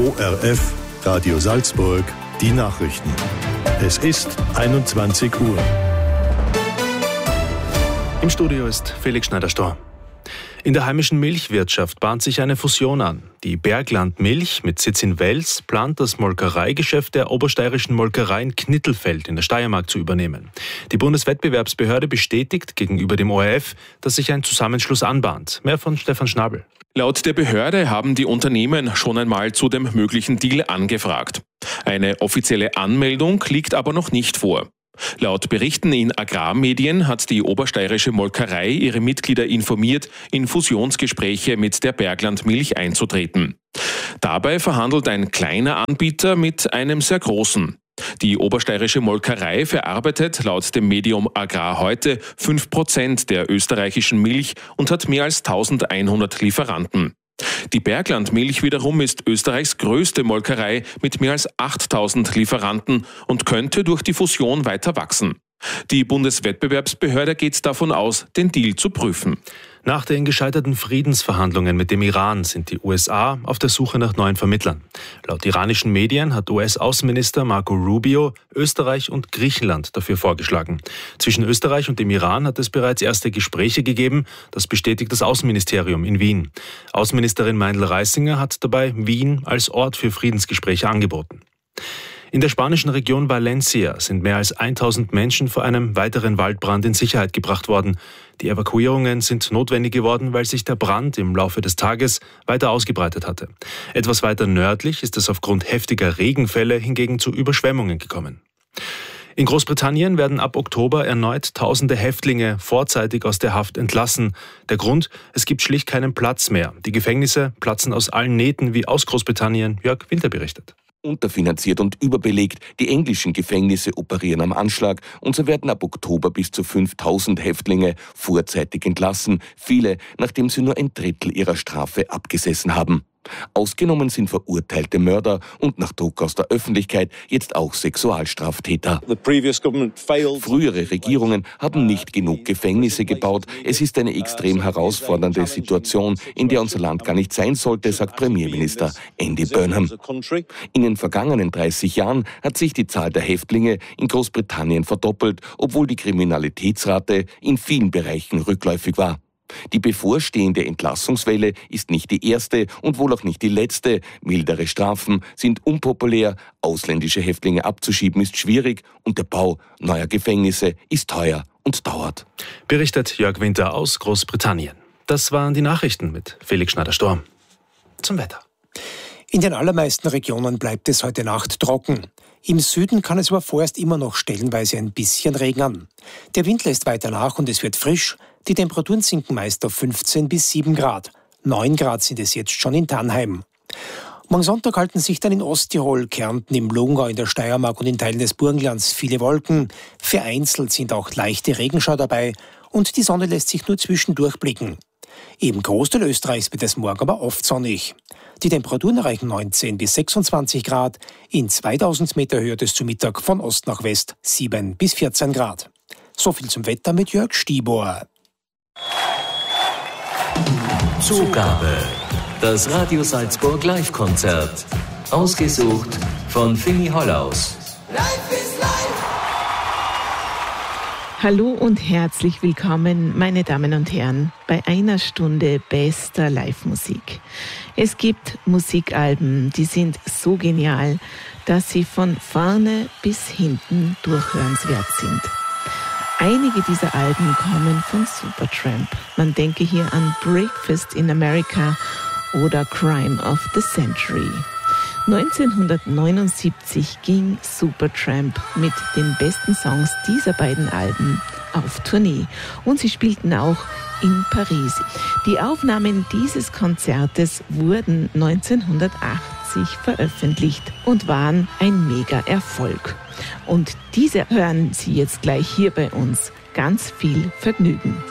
ORF, Radio Salzburg, die Nachrichten. Es ist 21 Uhr. Im Studio ist Felix Schneider-Storr. In der heimischen Milchwirtschaft bahnt sich eine Fusion an. Die Bergland Milch mit Sitz in Wels plant, das Molkereigeschäft der obersteirischen Molkerei in Knittelfeld in der Steiermark zu übernehmen. Die Bundeswettbewerbsbehörde bestätigt gegenüber dem ORF, dass sich ein Zusammenschluss anbahnt. Mehr von Stefan Schnabel. Laut der Behörde haben die Unternehmen schon einmal zu dem möglichen Deal angefragt. Eine offizielle Anmeldung liegt aber noch nicht vor. Laut Berichten in Agrarmedien hat die obersteirische Molkerei ihre Mitglieder informiert, in Fusionsgespräche mit der Bergland Milch einzutreten. Dabei verhandelt ein kleiner Anbieter mit einem sehr großen. Die obersteirische Molkerei verarbeitet laut dem Medium Agrar heute 5% der österreichischen Milch und hat mehr als 1100 Lieferanten. Die Bergland Milch wiederum ist Österreichs größte Molkerei mit mehr als 8000 Lieferanten und könnte durch die Fusion weiter wachsen. Die Bundeswettbewerbsbehörde geht davon aus, den Deal zu prüfen. Nach den gescheiterten Friedensverhandlungen mit dem Iran sind die USA auf der Suche nach neuen Vermittlern. Laut iranischen Medien hat US-Außenminister Marco Rubio Österreich und Griechenland dafür vorgeschlagen. Zwischen Österreich und dem Iran hat es bereits erste Gespräche gegeben. Das bestätigt das Außenministerium in Wien. Außenministerin Meindl-Reisinger hat dabei Wien als Ort für Friedensgespräche angeboten. In der spanischen Region Valencia sind mehr als 1000 Menschen vor einem weiteren Waldbrand in Sicherheit gebracht worden. Die Evakuierungen sind notwendig geworden, weil sich der Brand im Laufe des Tages weiter ausgebreitet hatte. Etwas weiter nördlich ist es aufgrund heftiger Regenfälle hingegen zu Überschwemmungen gekommen. In Großbritannien werden ab Oktober erneut tausende Häftlinge vorzeitig aus der Haft entlassen. Der Grund? Es gibt schlicht keinen Platz mehr. Die Gefängnisse platzen aus allen Nähten, wie aus Großbritannien Jörg Winter berichtet. Unterfinanziert und überbelegt. Die englischen Gefängnisse operieren am Anschlag und so werden ab Oktober bis zu 5000 Häftlinge vorzeitig entlassen. Viele, nachdem sie nur ein Drittel ihrer Strafe abgesessen haben. Ausgenommen sind verurteilte Mörder und nach Druck aus der Öffentlichkeit jetzt auch Sexualstraftäter. Frühere Regierungen haben nicht genug Gefängnisse gebaut. Es ist eine extrem herausfordernde Situation, in der unser Land gar nicht sein sollte, sagt Premierminister Andy Burnham. In den vergangenen 30 Jahren hat sich die Zahl der Häftlinge in Großbritannien verdoppelt, obwohl die Kriminalitätsrate in vielen Bereichen rückläufig war. Die bevorstehende Entlassungswelle ist nicht die erste und wohl auch nicht die letzte. Mildere Strafen sind unpopulär, ausländische Häftlinge abzuschieben ist schwierig und der Bau neuer Gefängnisse ist teuer und dauert. Berichtet Jörg Winter aus Großbritannien. Das waren die Nachrichten mit Felix Schneider-Storr. Zum Wetter. In den allermeisten Regionen bleibt es heute Nacht trocken. Im Süden kann es aber vorerst immer noch stellenweise ein bisschen regnen. Der Wind lässt weiter nach und es wird frisch. Die Temperaturen sinken meist auf 15 bis 7 Grad. 9 Grad sind es jetzt schon in Tannheim. Morgen Sonntag halten sich dann in Osttirol, Kärnten, im Lungau, in der Steiermark und in Teilen des Burgenlands viele Wolken. Vereinzelt sind auch leichte Regenschauer dabei und die Sonne lässt sich nur zwischendurch blicken. Im Großteil Österreichs wird es morgen aber oft sonnig. Die Temperaturen erreichen 19 bis 26 Grad. In 2000 Meter Höhe wird es zu Mittag von Ost nach West 7 bis 14 Grad. So viel zum Wetter mit Jörg Stibor. Zugabe. Das Radio Salzburg Live-Konzert. Ausgesucht von Fini Hollaus. Life is life. Hallo und herzlich willkommen, meine Damen und Herren, bei einer Stunde bester Live-Musik. Es gibt Musikalben, die sind so genial, dass sie von vorne bis hinten durchhörenswert sind. Einige dieser Alben kommen von Supertramp. Man denke hier an Breakfast in America oder Crime of the Century. 1979 ging Supertramp mit den besten Songs dieser beiden Alben auf Tournee und sie spielten auch in Paris. Die Aufnahmen dieses Konzertes wurden 1980 veröffentlicht und waren ein Mega-Erfolg. Und diese hören Sie jetzt gleich hier bei uns. Ganz viel Vergnügen.